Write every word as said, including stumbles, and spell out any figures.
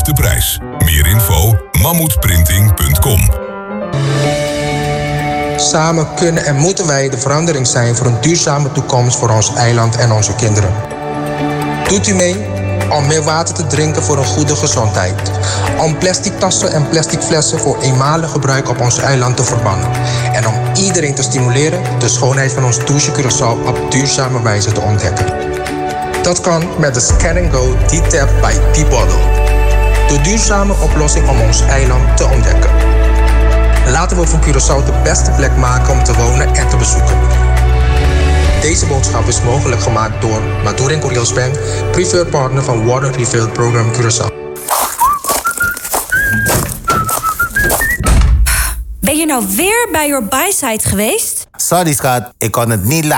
verlaagde prijs. Meer info mammoetprinting punt com. Samen kunnen en moeten wij de verandering zijn voor een duurzame toekomst voor ons eiland en onze kinderen. Doet u mee om meer water te drinken voor een goede gezondheid. Om plastic tassen en plastic flessen voor eenmalig gebruik op ons eiland te verbannen. En om iedereen te stimuleren de schoonheid van ons douche Curaçao op duurzame wijze te ontdekken. Dat kan met de Scan and Go D-Tap bij T-Bottle. De duurzame oplossing om ons eiland te ontdekken. Laten we van Curaçao de beste plek maken om te wonen en te bezoeken. Deze boodschap is mogelijk gemaakt door Madurin Bank, preferred partner van Water Refill Program Curaçao. Ben je nou weer bij Your Buy-site geweest? Sorry schat, ik kon het niet laten.